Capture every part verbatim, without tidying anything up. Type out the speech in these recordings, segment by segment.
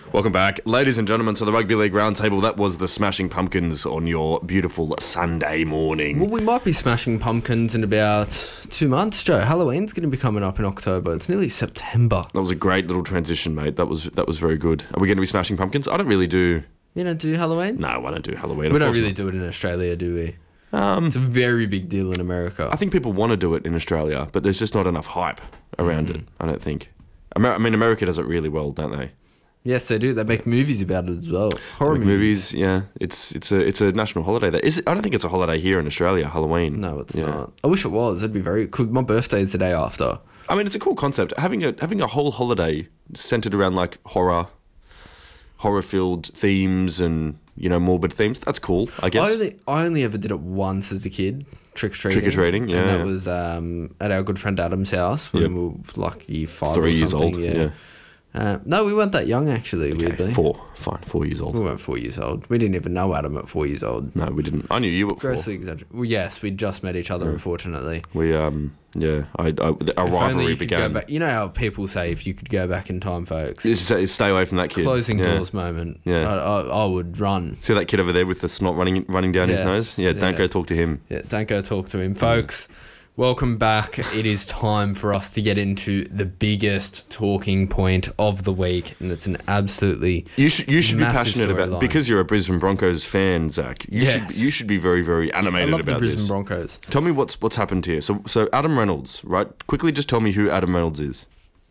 Welcome back, ladies and gentlemen, to the Rugby League Roundtable. That was the Smashing Pumpkins on your beautiful Sunday morning. Well, we might be Smashing Pumpkins in about two months, Joe. Halloween's going to be coming up in October. It's nearly September. That was a great little transition, mate. That was that was very good. Are we going to be Smashing Pumpkins? I don't really do... You don't do Halloween? No, I don't do Halloween. We don't really not. do it in Australia, do we? Um, it's a very big deal in America. I think people want to do it in Australia, but there's just not enough hype around mm. it, I don't think. Amer- I mean, America does it really well, don't they? Yes, they do. They make movies about it as well. Horror movies. movies. Yeah. It's it's a it's a national holiday. There is it, I don't think it's a holiday here in Australia. Halloween. No, it's yeah. not. I wish it was. It'd be very cool. My birthday is the day after. I mean, it's a cool concept. Having a having a whole holiday centered around like horror, horror filled themes and you know morbid themes. That's cool. I guess. I only I only ever did it once as a kid. Trick or treating. Trick or treating. Yeah. And that yeah. was um, at our good friend Adam's house when yep. we were like year five Three or years something. old. Yeah. yeah. Uh, no, we weren't that young, actually, okay, weirdly. Four. Fine, four years old. We weren't four years old. We didn't even know Adam at four years old. No, we didn't. I knew you at four. Grossly exaggerated. Well, yes, we just met each other, yeah. unfortunately. We, um, yeah, I, I, our if rivalry began. Back, you know how people say, if you could go back in time, folks. Stay, stay away from that kid. Closing yeah. doors moment. Yeah. I, I, I would run. See that kid over there with the snot running running down yes. his nose? Yeah, don't yeah. go talk to him. Yeah, don't go talk to him, folks. Yeah. Welcome back. It is time for us to get into the biggest talking point of the week, and it's an absolutely you should you should be passionate about line. Because you're a Brisbane Broncos fan, Zach. You yes. should you should be very very animated I love about the Brisbane this. Broncos. Tell me what's what's happened here. So so Adam Reynolds, right? Quickly, just tell me who Adam Reynolds is.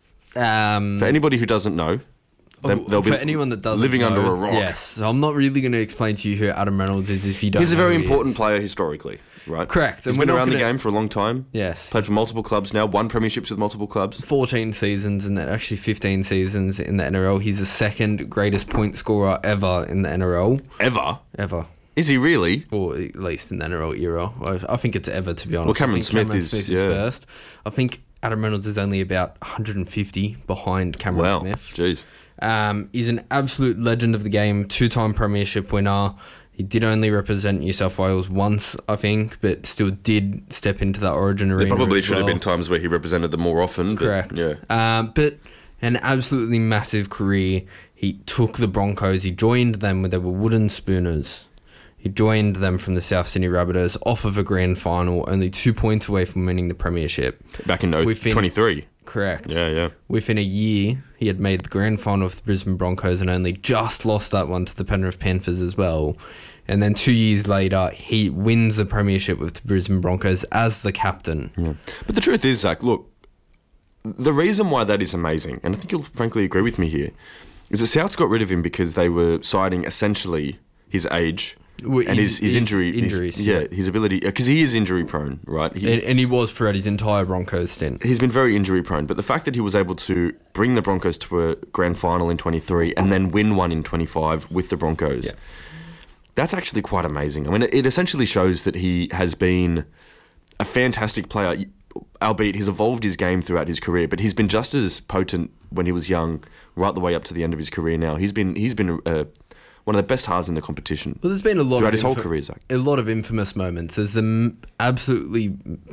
Um, for anybody who doesn't know. They, they'll for be anyone that doesn't living know, under a rock. Yes, so I'm not really going to explain to you who Adam Reynolds is if you don't. He's a know very who he important is. player historically, right? Correct. He's and been we're around gonna, the game for a long time. Yes. Played for multiple clubs now. Won premierships with multiple clubs. fourteen seasons and actually fifteen seasons in the N R L. He's the second greatest point scorer ever in the N R L. Ever. Ever. Is he really? Or at least in the N R L era. I, I think it's ever, to be honest. Well, Cameron I think Smith, Cameron is, Smith is yeah. first. I think Adam Reynolds is only about one hundred fifty behind Cameron wow. Smith. Jeez. Um, he's an absolute legend of the game, two-time premiership winner. He did only represent New South Wales once, I think, but still did step into that Origin arena. There probably as should well. have been times where he represented them more often. But Correct. Yeah. Um, but an absolutely massive career. He took the Broncos. He joined them when they were wooden spooners. He joined them from the South Sydney Rabbitohs off of a grand final, only two points away from winning the premiership. Back in twenty-three. Correct. Yeah, yeah. Within a year, he had made the grand final of the Brisbane Broncos and only just lost that one to the Penrith Panthers as well. And then two years later, he wins the premiership with the Brisbane Broncos as the captain. Yeah. But the truth is, Zach, look, the reason why that is amazing, and I think you'll frankly agree with me here, is that Souths got rid of him because they were citing essentially his age... Well, and his, his, his injury, injuries, his, yeah, yeah, his ability, because he is injury prone, right? And, and he was throughout his entire Broncos stint. He's been very injury prone, but the fact that he was able to bring the Broncos to a grand final in twenty-three and then win one in twenty-five with the Broncos, yeah. that's actually quite amazing. I mean, it, it essentially shows that he has been a fantastic player, albeit he's evolved his game throughout his career, but he's been just as potent when he was young, right the way up to the end of his career now. He's been he's been a, one of the best halves in the competition. Well, there's been a lot throughout of his whole inf- career, Zach. A lot of infamous moments. There's the m- absolutely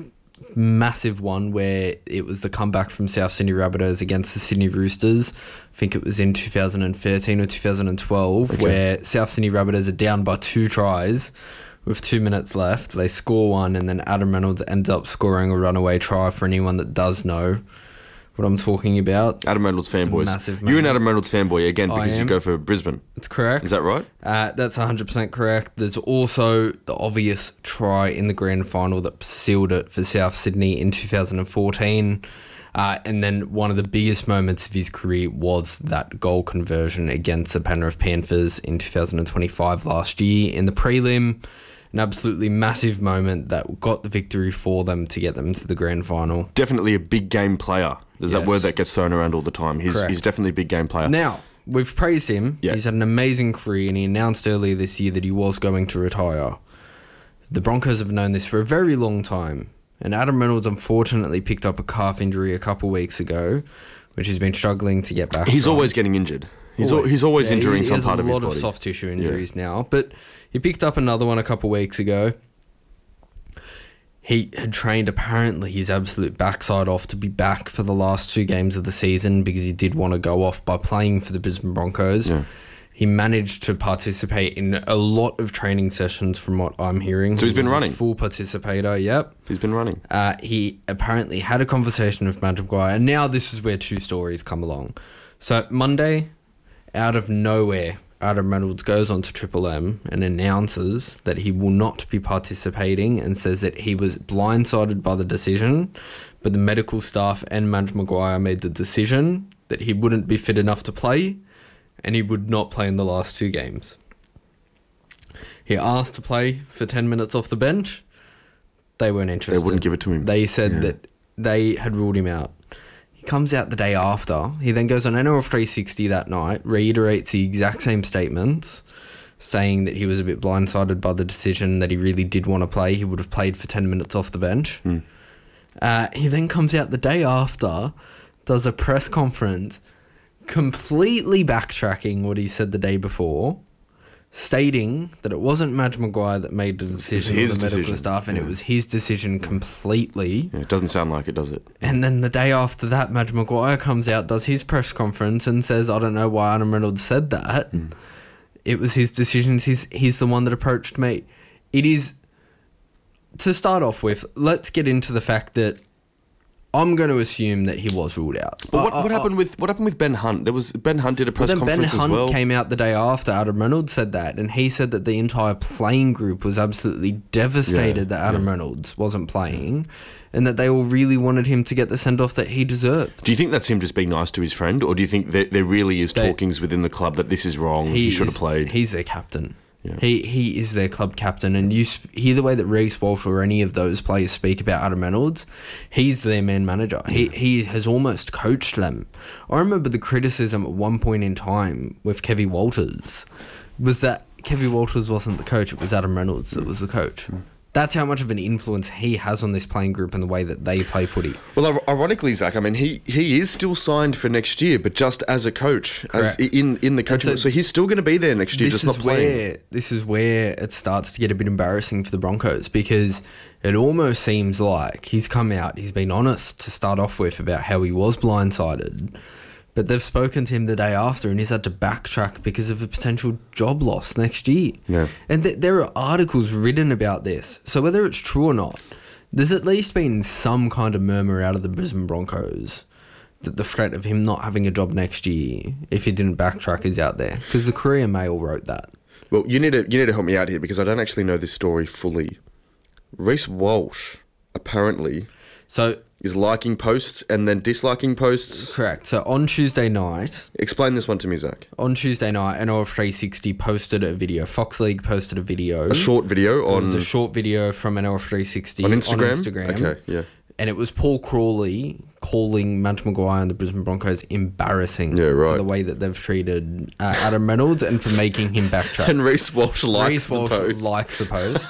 massive one where it was the comeback from South Sydney Rabbitohs against the Sydney Roosters. I think it was in two thousand thirteen or two thousand twelve, okay. where South Sydney Rabbitohs are down by two tries with two minutes left. They score one, and then Adam Reynolds ends up scoring a runaway try. For anyone that does know what I'm talking about. Adam Reynolds fanboys. Massive You're an Adam Reynolds fanboy again because you go for Brisbane. That's correct. Is that right? Uh, that's one hundred percent correct. There's also the obvious try in the grand final that sealed it for South Sydney in two thousand fourteen. Uh, and then one of the biggest moments of his career was that goal conversion against the Penrith Panthers in two thousand twenty-five last year in the prelim. An absolutely massive moment that got the victory for them to get them to the grand final. Definitely a big game player. There's yes. that word that gets thrown around all the time. He's Correct. he's definitely a big game player. Now, we've praised him. Yeah. He's had an amazing career, and he announced earlier this year that he was going to retire. The Broncos have known this for a very long time, and Adam Reynolds unfortunately picked up a calf injury a couple weeks ago, which he's been struggling to get back He's from. always getting injured. He's always, al- he's always yeah, injuring he, some part of his body. He has a lot of soft tissue injuries yeah. now, but he picked up another one a couple weeks ago. He had trained apparently his absolute backside off to be back for the last two games of the season because he did want to go off by playing for the Brisbane Broncos. Yeah. He managed to participate in a lot of training sessions from what I'm hearing. So he's he been was a running? full participator, yep. He's been running. Uh, he apparently had a conversation with Matt Maguire, and now this is where two stories come along. So Monday, out of nowhere, Adam Reynolds goes on to Triple M and announces that he will not be participating and says that he was blindsided by the decision, but the medical staff and Matt Maguire made the decision that he wouldn't be fit enough to play and he would not play in the last two games. He asked to play for ten minutes off the bench. They weren't interested. They wouldn't give it to him. They said Yeah. that they had ruled him out. He comes out the day after. He then goes on N R L three sixty that night, reiterates the exact same statements, saying that he was a bit blindsided by the decision, that he really did want to play. He would have played for ten minutes off the bench. Hmm. Uh, he then comes out the day after, does a press conference, completely backtracking what he said the day before, stating that it wasn't Madge Maguire that made the decision his of the medical decision, staff, and yeah. it was his decision completely. Yeah, it doesn't sound like it, does it? And then the day after that, Madge Maguire comes out, does his press conference, and says, I don't know why Adam Reynolds said that. Mm. It was his decisions. He's, he's the one that approached me. It is, to start off with, let's get into the fact that I'm going to assume that he was ruled out. But what, I- what I- happened with what happened with Ben Hunt? There was Ben Hunt did a press then Ben conference Hunt as well. came out the day after Adam Reynolds said that, and he said that the entire playing group was absolutely devastated Yeah, that Adam yeah. Reynolds wasn't playing, and that they all really wanted him to get the send off that he deserved. Do you think that's him just being nice to his friend, or do you think that there really is They- talkings within the club that this is wrong? He, should have is- played. He's their captain. Yeah. He he is their club captain, and you sp- hear the way that Reece Walsh or any of those players speak about Adam Reynolds. He's their man manager. He he has almost coached them. I remember the criticism at one point in time with Kevin Walters was that Kevin Walters wasn't the coach; it was Adam Reynolds that was the coach. That's how much of an influence he has on this playing group and the way that they play footy. Well, ir- ironically, Zach, I mean, he, he is still signed for next year, but just as a coach, as Correct. in in the coaching. so So, he's still going to be there next year, This just is not playing. where this is where it starts to get a bit embarrassing for the Broncos, because it almost seems like he's come out, he's been honest to start off with about how he was blindsided, but they've spoken to him the day after and he's had to backtrack because of a potential job loss next year. Yeah. And th- there are articles written about this, so whether it's true or not, there's at least been some kind of murmur out of the Brisbane Broncos that the threat of him not having a job next year, if he didn't backtrack, is out there. Because the Courier Mail wrote that. Well, you need to you need to help me out here because I don't actually know this story fully. Reece Walsh apparently So, is liking posts and then disliking posts. correct. So on Tuesday night, Explain this one to me, Zach. on Tuesday night, N R L three sixty posted a video. Fox League posted a video. A short video It was on a short video from N R L three sixty on Instagram. On Instagram. Okay, yeah. And it was Paul Crawley calling Matt Maguire and the Brisbane Broncos embarrassing Yeah, right. for the way that they've treated uh, Adam Reynolds and for making him backtrack. And Reece Walsh likes Reece the Walsh post. likes the post.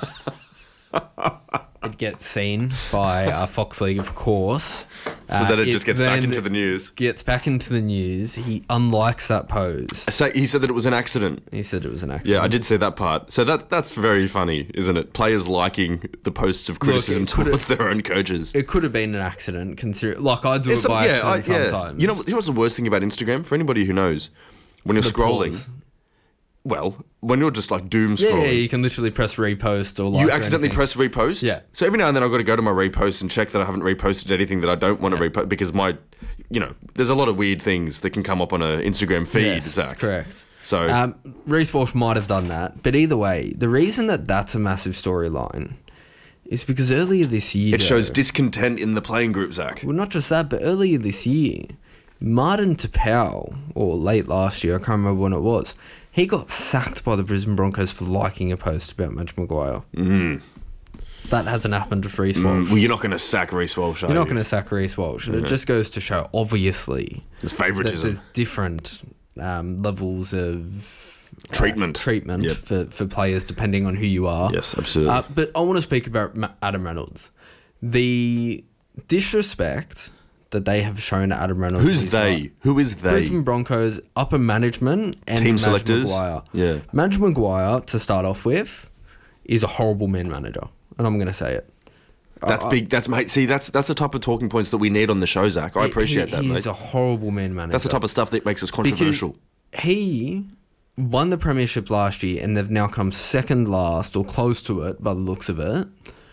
It gets seen by uh, Fox League, of course. so Uh, that it, just gets back then into the news. Gets back into the news. He unlikes that pose. So he said that it was an accident. He said it was an accident. Yeah, I did see that part. So that that's very funny, isn't it? Players liking the posts of criticism it could've- towards their own coaches. It could have been an accident, consider like I do It's it some- by yeah, I- accident yeah. sometimes. You know, you know what's the worst thing about Instagram? For anybody who knows, when you're The scrolling, pause. well, when you're just like doom Yeah, scrolling, yeah, you can literally press repost or like. you or accidentally anything. press repost. Yeah. So every now and then I've got to go to my repost and check that I haven't reposted anything that I don't want to repost because my, you know, there's a lot of weird things that can come up on a Instagram feed, Yes, Zach. that's correct. So Um, Reece Walsh might have done that, but either way, the reason that that's a massive storyline is because earlier this year, it shows though- discontent in the playing group, Zach. well, not just that, but earlier this year, Martin Tapau, or late last year, I can't remember when it was, he got sacked by the Brisbane Broncos for liking a post about Madge Maguire. Mm. That hasn't happened to Reece Walsh. Mm, well, you're not going to sack Reece Walsh, are You're not you? going to sack Reece Walsh. And it just goes to show, obviously, There's that favouritism. there's different um, levels of uh, Treatment. treatment Yep. for, for players depending on who you are. Yes, absolutely. Uh, but I want to speak about Ma- Adam Reynolds. The disrespect that they have shown to Adam Reynolds. Who's is they? like Who is they? Brisbane Broncos upper management and Team Madge selectors? Maguire. Yeah. Madge Maguire, to start off with, is a horrible man manager. And I'm going to say it. That's I- big. That's mate. See, that's that's the type of talking points that we need on the show, Zach. I appreciate he, that, He's mate. a horrible man manager. That's the type of stuff that makes us Because controversial. he won the premiership last year, and they've now come second last or close to it by the looks of it.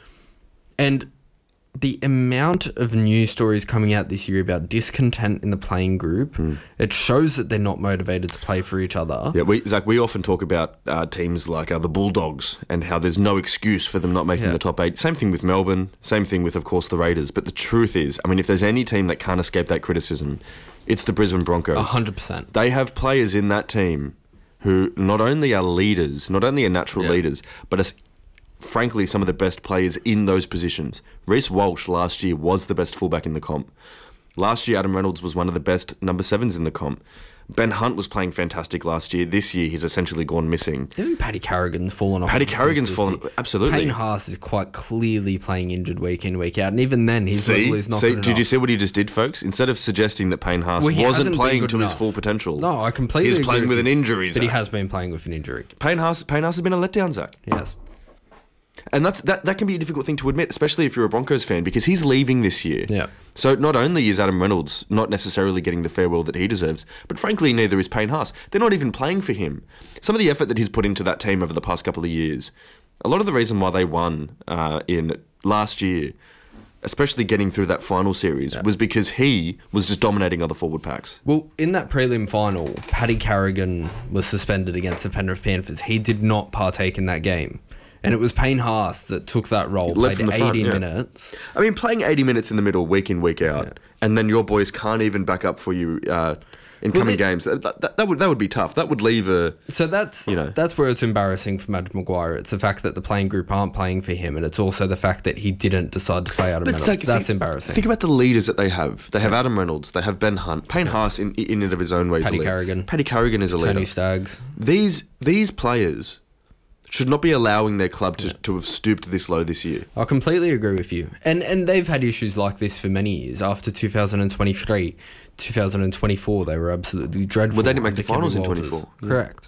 And the amount of news stories coming out this year about discontent in the playing group, Hmm. it shows that they're not motivated to play for each other. Yeah, we, Zach, we often talk about uh, teams like uh, the Bulldogs and how there's no excuse for them not making Yeah. the top eight. Same thing with Melbourne. Same thing with, of course, the Raiders. But the truth is, I mean, if there's any team that can't escape that criticism, it's the Brisbane Broncos. A hundred percent. They have players in that team who not only are leaders, not only are natural Yeah. leaders, but are, frankly, some of the best players in those positions. Reece Walsh last year was the best fullback in the comp. Last year, Adam Reynolds was one of the best number sevens in the comp. Ben Hunt was playing fantastic last year. This year, he's essentially gone missing. Even Paddy Carrigan's fallen off. Paddy the cliff Carrigan's this fallen- year. absolutely. Payne Haas is quite clearly playing injured week in, week out. And even then, his See, level is not see good did you enough. see what he just did, folks? Instead of suggesting that Payne Haas Well, he wasn't hasn't been playing good to his enough. full potential, No, I completely he's agree playing with you. an injury, But he Zach. has been playing with an injury. Payne Haas, Payne Haas has been a letdown, Zach. Yes. And that's that, that can be a difficult thing to admit, especially if you're a Broncos fan, because he's leaving this year. Yeah. So not only is Adam Reynolds not necessarily getting the farewell that he deserves, but frankly, neither is Payne Haas. They're not even playing for him. Some of the effort that he's put into that team over the past couple of years, a lot of the reason why they won uh, in last year, especially getting through that final series, was because he was just dominating other forward packs. Well, in that prelim final, Paddy Carrigan was suspended against the Penrith Panthers. He did not partake in that game. And it was Payne Haas that took that role, Led played from the front, eighty yeah. minutes. I mean, playing eighty minutes in the middle, week in, week out, Yeah. and then your boys can't even back up for you uh, in Well, coming it- games. That, that, that would that would be tough. That would leave a... So that's You know. that's where it's embarrassing for Madge Maguire. It's the fact that the playing group aren't playing for him, and it's also the fact that he didn't decide to play Adam Reynolds. Zach, That's think, embarrassing. Think about the leaders that they have. They have Adam Reynolds. They have Ben Hunt. Payne Haas, in, in and of his own way, is Paddy a leader. Carrigan. Paddy Carrigan is a Tony leader. Staggs. These these players should not be allowing their club to, to have stooped this low this year. I completely agree with you. And and they've had issues like this for many years. After two thousand twenty-three, two thousand twenty-four, they were absolutely dreadful. Well, they didn't make under the finals Kevin in Walters. twenty-four. Yeah. Correct.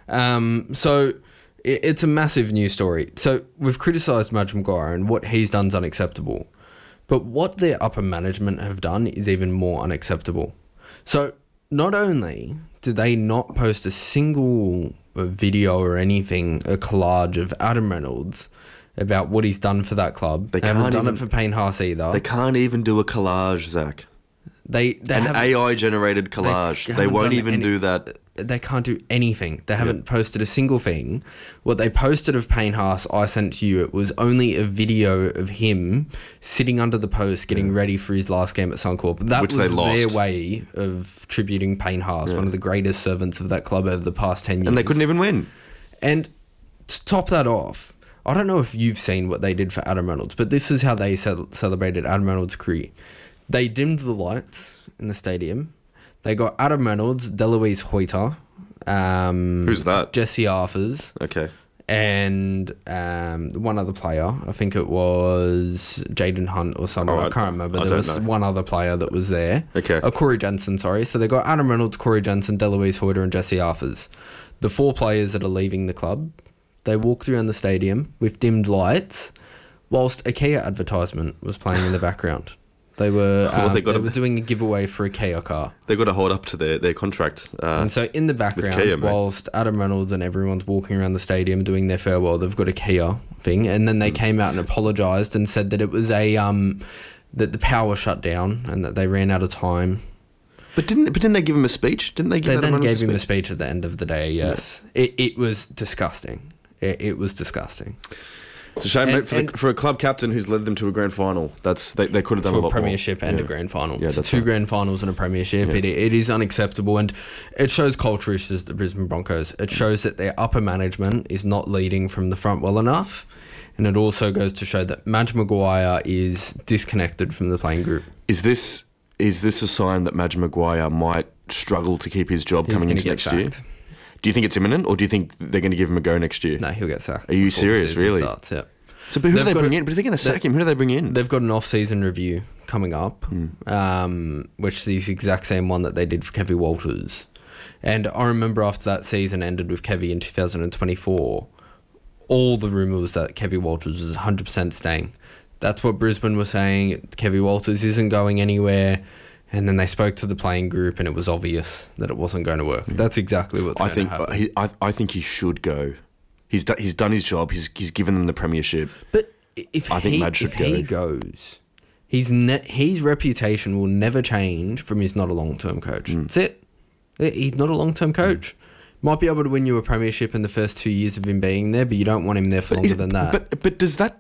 Um, so it, it's a massive news story. So we've criticised Madge Maguire, and what he's done is unacceptable. But what their upper management have done is even more unacceptable. So not only did they not post a single uh, video or anything, a collage of Adam Reynolds about what he's done for that club. They They haven't can't done even- it for Payne Haas either. They can't even do a collage, Zach. They they An haven't- A I-generated collage. They, haven't won't done even any- do that. They can't do anything. They haven't posted a single thing. What they posted of Payne Haas, I sent to you, it was only a video of him sitting under the post getting ready for his last game at Suncorp. That Which was they lost. their way of tributing Payne Haas, one of the greatest servants of that club over the past ten years. And they couldn't even win. And to top that off, I don't know if you've seen what they did for Adam Reynolds, but this is how they ce- celebrated Adam Reynolds' career. They dimmed the lights in the stadium. They got Adam Reynolds, Deloise Hoyter, um, Who's that? Jesse Arthurs, Okay. and um, one other player. I think it was Jaden Hunt or someone. Oh, I I- can't remember. I there don't was know. one other player that was there. Okay. Uh, Corey Jensen, sorry. So they got Adam Reynolds, Corey Jensen, Deloise Hoyter, and Jesse Arthurs. The four players that are leaving the club, they walked around the stadium with dimmed lights, whilst a Kia advertisement was playing in the background. They were Well, um, they they, got a- were doing a giveaway for a Kia car. They've got to hold up to their, their contract. Uh, And so in the background, Kia, mate. whilst Adam Reynolds and everyone's walking around the stadium doing their farewell, they've got a Kia thing. And then Hmm. they came out and apologised and said that it was a um, that the power shut down and that they ran out of time. but didn't but didn't they give him a speech? Didn't they give They Adam then Reynolds gave him a a speech? speech at the end of the day. Yes, it it was disgusting. It, it was disgusting. It's a shame, And- mate, for, and- the, for a club captain who's led them to a grand final. That's they, they could have done For a a lot premiership more. and Yeah. a grand final. Yeah, It's that's two right. grand finals and a premiership. Yeah. It, it is unacceptable, and it shows culture issues at the Brisbane Broncos. It shows that their upper management is not leading from the front well enough, and it also goes to show that Madge Maguire is disconnected from the playing group. Is this is this a sign that Madge Maguire might struggle to keep his job He's coming going into to get next sacked. year? Do you think it's imminent, or do you think they're going to give him a go next year? No, he'll get sacked. Are you before the serious, season really? Starts, yeah. So, but who do They've they got bring a- in? But if they're going to they- sack him, who do they bring in? They've got an off-season review coming up, Hmm. um, which is the exact same one that they did for Kevin Walters. And I remember after that season ended with Kevy in two thousand twenty-four, all the rumour was that Kevin Walters was one hundred percent staying. That's what Brisbane were saying. Kevin Walters isn't going anywhere. And then they spoke to the playing group, and it was obvious that it wasn't going to work. That's exactly what's I going think to happen. he, I, I think he should go. He's do, he's done his job. He's he's given them the premiership. But if I think he Mad should if go. he goes, his ne- his reputation will never change from he's not a long term coach. Mm. That's it. He's not a long term coach. Mm. Might be able to win you a premiership in the first two years of him being there, but you don't want him there for But longer is- than that. But but does that?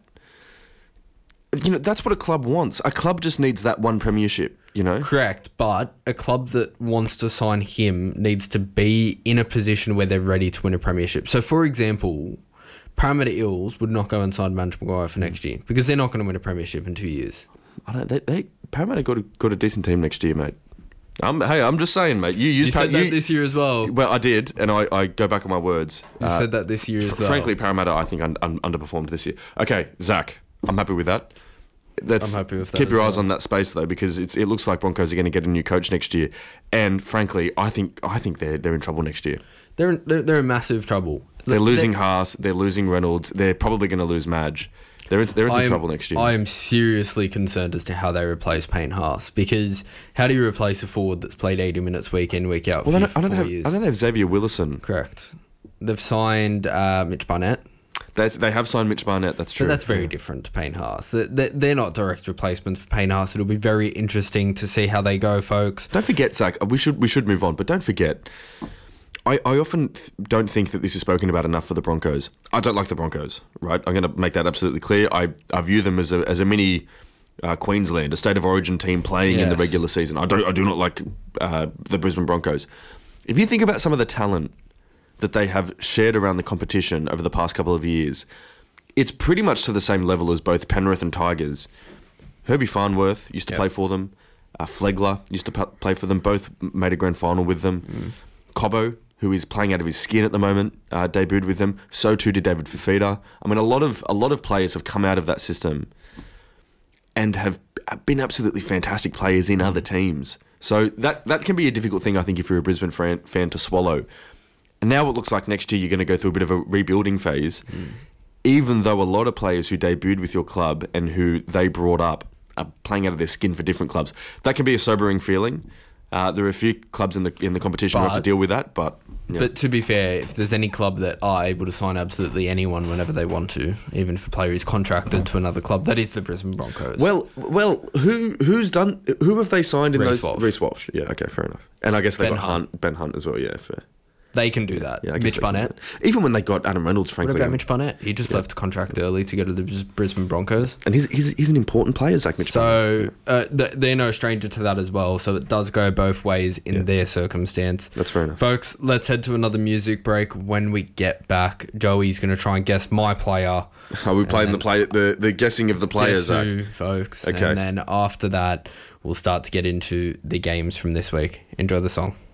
You know, that's what a club wants. A club just needs that one premiership. You know. Correct, but a club that wants to sign him needs to be in a position where they're ready to win a premiership. So, for example, Parramatta Eels would not go and sign Madge Maguire for next year because they're not going to win a premiership in two years. I don't. They, they Parramatta got a, got a decent team next year, mate. I'm, hey, I'm just saying, mate. You, You used said Par- that you- this year as well. Well, I did, and I, I go back on my words. You Uh, said that this year as F- well. Frankly, Parramatta, I think, un- un- underperformed this year. Okay, Zach, I'm happy with that. Let's I'm happy with that keep as your eyes well. on that space though, because it's, it looks like Broncos are going to get a new coach next year, and frankly, I think I think they're they're in trouble next year. They're, they're they're in massive trouble. They're losing They're- Haas, they're losing Reynolds, they're probably going to lose Madge. They're in, they're into I am- trouble next year. I am seriously concerned as to how they replace Payne Haas, because how do you replace a forward that's played eighty minutes week in, week out well, for I you know, for I know four they have, years? I know they have Xavier Willison. Correct. They've signed uh, Mitch Barnett. They, they have signed Mitch Barnett. That's true. But that's very Yeah. different to Payne Haas. They- they- They're not direct replacements for Payne Haas. It'll be very interesting to see how they go, folks. Don't forget, Zach. We should we should move on, but don't forget. I, I often th- don't think that this is spoken about enough for the Broncos. I don't like the Broncos, right? I'm going to make that absolutely clear. I, I view them as a as a mini uh, Queensland, a state of origin team playing in the Yes. regular season. I don't I do not like uh, the Brisbane Broncos. If you think about some of the talent that they have shared around the competition over the past couple of years, it's pretty much to the same level as both Penrith and Tigers. Herbie Farnworth used to Yep. play for them. Uh, Flegler used to p- play for them. Both made a grand final with them. Mm. Cobbo, who is playing out of his skin at the moment, uh, debuted with them. So too did David Fafita. I mean, a lot of a lot of players have come out of that system and have been absolutely fantastic players in other teams. So that that can be a difficult thing, I think, if you're a Brisbane fan, fan to swallow. And now it looks like next year you're going to go through a bit of a rebuilding phase. Mm. Even though a lot of players who debuted with your club and who they brought up are playing out of their skin for different clubs, that can be a sobering feeling. Uh, there are a few clubs in the in the competition who have to But- deal with that, but yeah. But to be fair, if there's any club that are able to sign absolutely anyone whenever they want to, even if a player is contracted to another club, that is the Brisbane Broncos. well, well, who who's done? Who have they signed in Reece those? Walsh. Reece Walsh. Yeah, okay, fair enough. And I guess they Ben got Hunt, Ben Hunt as well. Yeah, fair. they can do that. Yeah, I guess Mitch they can do Barnett. that. Even when they got Adam Reynolds, What frankly, about um, Mitch Barnett? He just yeah. left contract early to go to the Bris- Brisbane Broncos. and he's he's, he's an important player, Zach Mitch. Barnett. So uh, th- they're no stranger to that as well. So it does go both ways in Yeah. their circumstance. That's fair enough. Folks, let's head to another music break. When we get back, Joey's going to try and guess my player. Are we playing and the play the the guessing of the players, Guess Zach? who, folks. Okay. And then after that, we'll start to get into the games from this week. Enjoy the song.